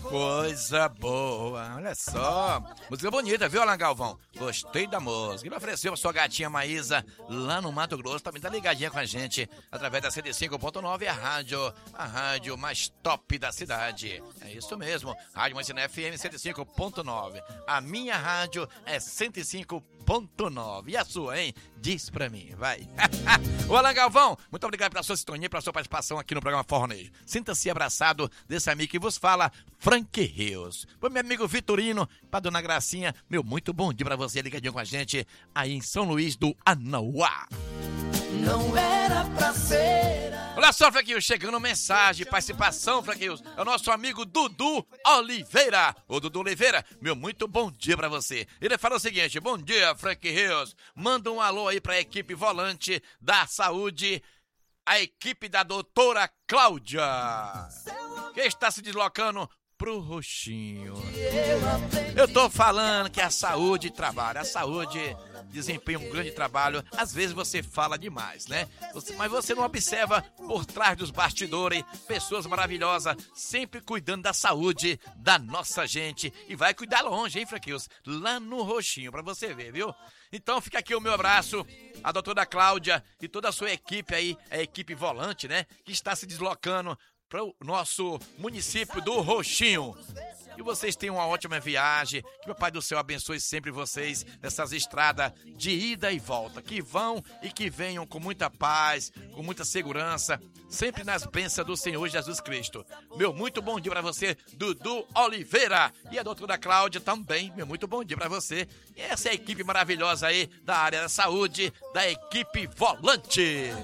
Coisa boa, olha só. Música bonita, viu, Alan Galvão? Gostei da música. Ele ofereceu a sua gatinha Maísa lá no Mato Grosso. Também tá ligadinha com a gente através da 105.9, a rádio mais top da cidade. É isso mesmo, Rádio Manzina FM 105.9. A minha rádio é 105.9. E a sua, hein? Diz pra mim, vai. Ô, Alan Galvão, muito obrigado pela sua sintonia, pela sua participação aqui no programa Forronejo. Sinta-se abraçado desse amigo que vos fala, Frank Rios. Pro meu amigo Vitorino, pra dona Gracinha, meu muito bom dia pra você, ligadinho com a gente aí em São Luís do Anauá. Não era pra ser. Olha só, Franquinho, chegando mensagem, participação, Franquinho. É o nosso amigo Dudu Oliveira. Ô, Dudu Oliveira, meu muito bom dia pra você. Ele fala o seguinte: bom dia, Frank Rios. Manda um alô aí pra equipe volante da saúde, a equipe da doutora Cláudia, que está se deslocando pro Roxinho. Eu tô falando que a saúde trabalha, a saúde desempenha um grande trabalho. Às vezes você fala demais, né? Mas você não observa por trás dos bastidores pessoas maravilhosas, sempre cuidando da saúde da nossa gente. E vai cuidar longe, hein, Franquinhos? Lá no Roxinho, pra você ver, viu? Então fica aqui o meu abraço à doutora Cláudia e toda a sua equipe aí, a equipe volante, né? Que está se deslocando para o nosso município do Roxinho. Que vocês tenham uma ótima viagem, que o Pai do Céu abençoe sempre vocês nessas estradas de ida e volta, que vão e que venham com muita paz, com muita segurança, sempre nas bênçãos do Senhor Jesus Cristo. Meu muito bom dia para você, Dudu Oliveira, e a doutora Cláudia também, meu muito bom dia para você. E essa é a equipe maravilhosa aí da área da saúde, da equipe volante.